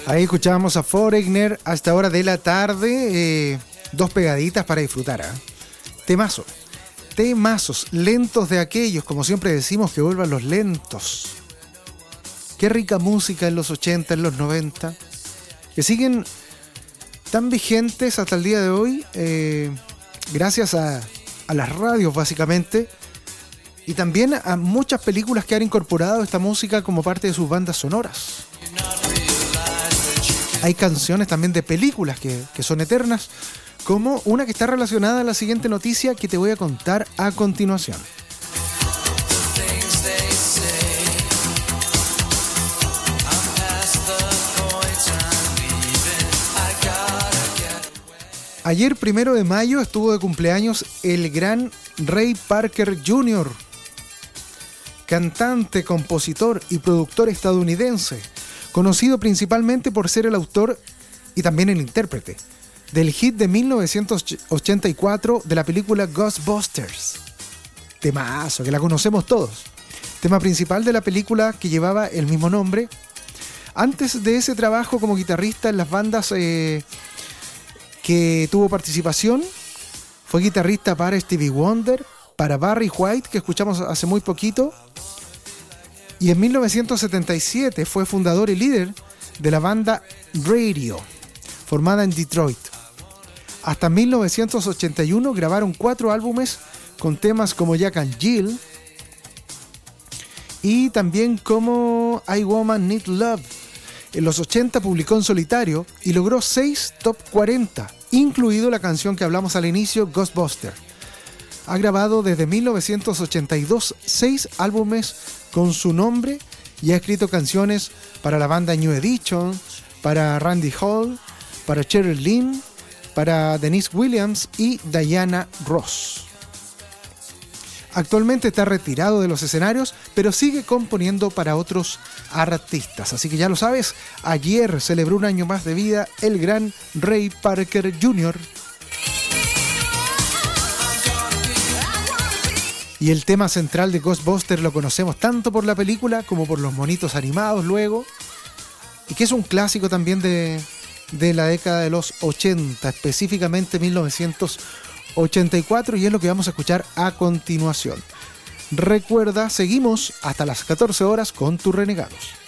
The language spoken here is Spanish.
Ahí escuchábamos a Foreigner a esta hora de la tarde. Dos pegaditas para disfrutar. Temazos, lentos de aquellos, como siempre decimos, que vuelvan los lentos. Qué rica música en los 80, en los 90, que siguen tan vigentes hasta el día de hoy, gracias a las radios básicamente, y también a muchas películas que han incorporado esta música como parte de sus bandas sonoras. Hay canciones también de películas que son eternas, como una que está relacionada a la siguiente noticia que te voy a contar a continuación. Ayer, 1 de mayo, estuvo de cumpleaños el gran Ray Parker Jr., cantante, compositor y productor estadounidense, conocido principalmente por ser el autor y también el intérprete del hit de 1984 de la película Ghostbusters. Temazo, que la conocemos todos. Tema principal de la película que llevaba el mismo nombre. Antes de ese trabajo como guitarrista en las bandas que tuvo participación, fue guitarrista para Stevie Wonder, para Barry White, que escuchamos hace muy poquito, y en 1977 fue fundador y líder de la banda Radio, formada en Detroit. Hasta 1981 grabaron 4 álbumes con temas como Jack and Jill y también como I Woman Need Love. En los 80 publicó en solitario y logró 6 top 40, incluido la canción que hablamos al inicio, Ghostbusters. Ha grabado desde 1982 6 álbumes con su nombre y ha escrito canciones para la banda New Edition, para Randy Hall, para Cheryl Lynn, para Denise Williams y Diana Ross. Actualmente está retirado de los escenarios, pero sigue componiendo para otros artistas. Así que ya lo sabes, ayer celebró un año más de vida el gran Ray Parker Jr. Y el tema central de Ghostbusters lo conocemos tanto por la película como por los monitos animados luego, y que es un clásico también de la década de los 80, específicamente 1984, y es lo que vamos a escuchar a continuación. Recuerda, seguimos hasta las 14 horas con tus renegados.